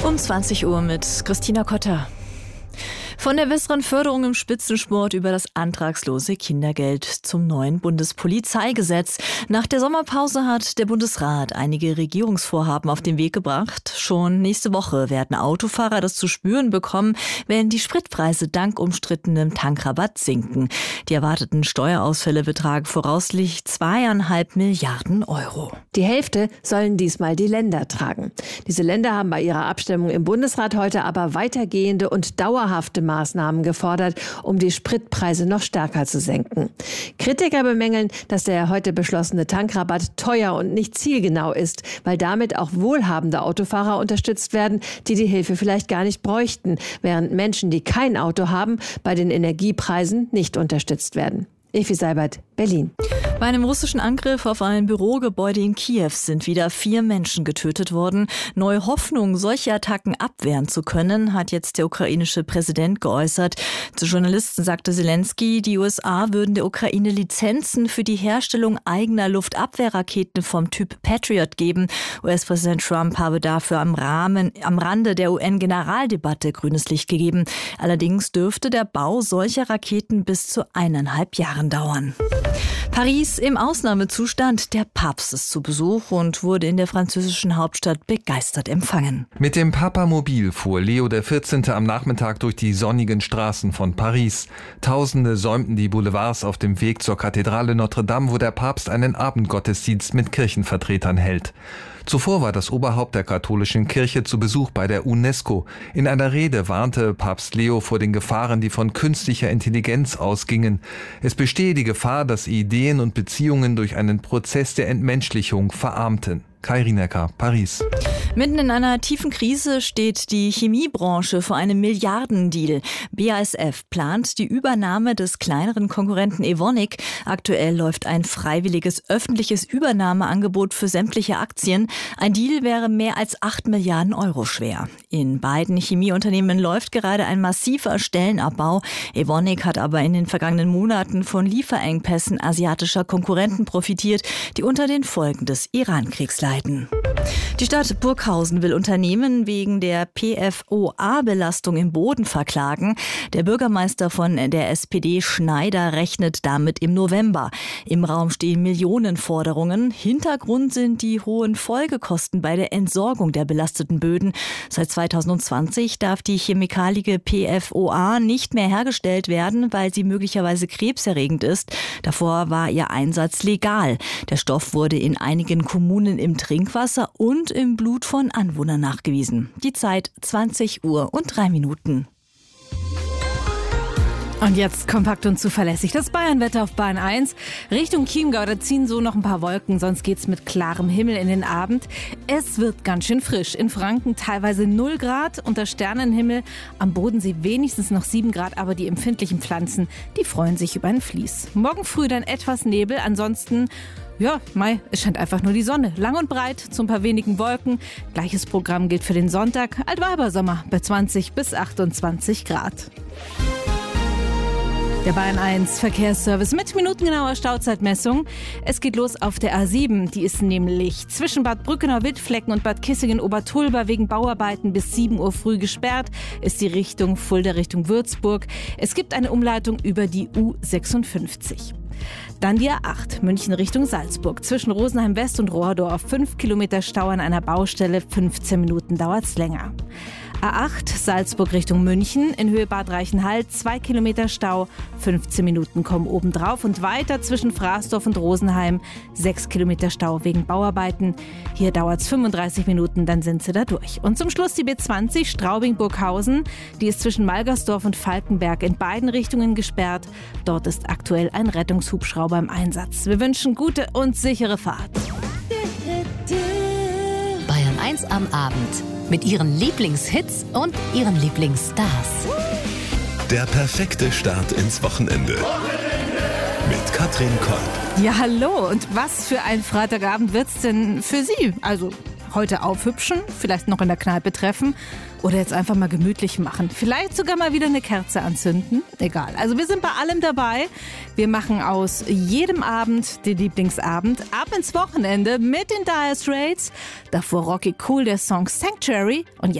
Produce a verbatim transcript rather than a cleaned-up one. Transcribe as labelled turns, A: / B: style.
A: Um zwanzig Uhr mit Christina Kotter. Von der besseren Förderung im Spitzensport über das antragslose Kindergeld zum neuen Bundespolizeigesetz. Nach der Sommerpause hat der Bundesrat einige Regierungsvorhaben auf den Weg gebracht. Schon nächste Woche werden Autofahrer das zu spüren bekommen, wenn die Spritpreise dank umstrittenem Tankrabatt sinken. Die erwarteten Steuerausfälle betragen voraussichtlich zweieinhalb Milliarden Euro.
B: Die Hälfte sollen diesmal die Länder tragen. Diese Länder haben bei ihrer Abstimmung im Bundesrat heute aber weitergehende und dauerhafte Maßnahmen gefordert, um die Spritpreise noch stärker zu senken. Kritiker bemängeln, dass der heute beschlossene Tankrabatt teuer und nicht zielgenau ist, weil damit auch wohlhabende Autofahrer unterstützt werden, die die Hilfe vielleicht gar nicht bräuchten, während Menschen, die kein Auto haben, bei den Energiepreisen nicht unterstützt werden. Evi Seibert, Berlin.
A: Bei einem russischen Angriff auf ein Bürogebäude in Kiew sind wieder vier Menschen getötet worden. Neue Hoffnung, solche Attacken abwehren zu können, hat jetzt der ukrainische Präsident geäußert. Zu Journalisten sagte Zelensky, die U S A würden der Ukraine Lizenzen für die Herstellung eigener Luftabwehrraketen vom Typ Patriot geben. U S-Präsident Trump habe dafür am, Rahmen, am Rande der U N-Generaldebatte grünes Licht gegeben. Allerdings dürfte der Bau solcher Raketen bis zu eineinhalb Jahren dauern. Paris im Ausnahmezustand. Der Papst ist zu Besuch und wurde in der französischen Hauptstadt begeistert empfangen.
C: Mit dem Papamobil fuhr Leo der vierzehnte am Nachmittag durch die sonnigen Straßen von Paris. Tausende säumten die Boulevards auf dem Weg zur Kathedrale Notre Dame, wo der Papst einen Abendgottesdienst mit Kirchenvertretern hält. Zuvor war das Oberhaupt der katholischen Kirche zu Besuch bei der UNESCO. In einer Rede warnte Papst Leo vor den Gefahren, die von künstlicher Intelligenz ausgingen. Es bestehe die Gefahr, dass Ideen und Beziehungen durch einen Prozess der Entmenschlichung verarmten. Kai Rinecker, Paris.
A: Mitten in einer tiefen Krise steht die Chemiebranche vor einem Milliardendeal. B A S F plant die Übernahme des kleineren Konkurrenten Evonik. Aktuell läuft ein freiwilliges öffentliches Übernahmeangebot für sämtliche Aktien. Ein Deal wäre mehr als acht Milliarden Euro schwer. In beiden Chemieunternehmen läuft gerade ein massiver Stellenabbau. Evonik hat aber in den vergangenen Monaten von Lieferengpässen asiatischer Konkurrenten profitiert, die unter den Folgen des Iran-Kriegs leiden. Die Stadt Burghausen will Unternehmen wegen der P F O A-Belastung im Boden verklagen. Der Bürgermeister von der S P D Schneider rechnet damit im November. Im Raum stehen Millionenforderungen. Hintergrund sind die hohen Folgekosten bei der Entsorgung der belasteten Böden. Seit zweitausendzwanzig darf die chemikalige P F O A nicht mehr hergestellt werden, weil sie möglicherweise krebserregend ist. Davor war ihr Einsatz legal. Der Stoff wurde in einigen Kommunen im Trinkwasser und im Blut von Anwohnern nachgewiesen. Die Zeit zwanzig Uhr und drei Minuten.
D: Und jetzt kompakt und zuverlässig das Bayernwetter auf Bahn eins. Richtung Chiemgau, da ziehen so noch ein paar Wolken, sonst geht's mit klarem Himmel in den Abend. Es wird ganz schön frisch. In Franken teilweise null Grad unter Sternenhimmel. Am Bodensee wenigstens noch sieben Grad, aber die empfindlichen Pflanzen, die freuen sich über ein Vlies. Morgen früh dann etwas Nebel, ansonsten ja, Mai, es scheint einfach nur die Sonne. Lang und breit, zu ein paar wenigen Wolken. Gleiches Programm gilt für den Sonntag. Altweibersommer bei zwanzig bis achtundzwanzig Grad. Der Bayern eins Verkehrsservice mit minutengenauer Stauzeitmessung. Es geht los auf der A sieben. Die ist nämlich zwischen Bad Brückenau-Wittflecken und Bad Kissingen-Obertulba wegen Bauarbeiten bis sieben Uhr früh gesperrt. Ist die Richtung Fulda Richtung Würzburg. Es gibt eine Umleitung über die U sechsundfünfzig. Dann die A acht, München Richtung Salzburg. Zwischen Rosenheim West und Rohrdorf fünf Kilometer Stau an einer Baustelle, fünfzehn Minuten dauert's länger. A acht, Salzburg Richtung München, in Höhe Bad Reichenhall, zwei Kilometer Stau, fünfzehn Minuten kommen obendrauf und weiter zwischen Fraßdorf und Rosenheim, sechs Kilometer Stau wegen Bauarbeiten. Hier dauert's fünfunddreißig Minuten, dann sind sie da durch. Und zum Schluss die B zwanzig, Straubing-Burghausen, die ist zwischen Malgersdorf und Falkenberg in beiden Richtungen gesperrt. Dort ist aktuell ein Rettungshubschrauber im Einsatz. Wir wünschen gute und sichere Fahrt.
E: Bayern eins am Abend. Mit ihren Lieblingshits und ihren Lieblingsstars.
F: Der perfekte Start ins Wochenende. Mit Katrin Kolb.
D: Ja, hallo. Und was für ein Freitagabend wird's denn für Sie? Also heute aufhübschen, vielleicht noch in der Kneipe treffen oder jetzt einfach mal gemütlich machen. Vielleicht sogar mal wieder eine Kerze anzünden. Egal. Also wir sind bei allem dabei. Wir machen aus jedem Abend den Lieblingsabend. Ab ins Wochenende mit den Dire Straits. Davor Rocky Cool, der Song Sanctuary. Und jetzt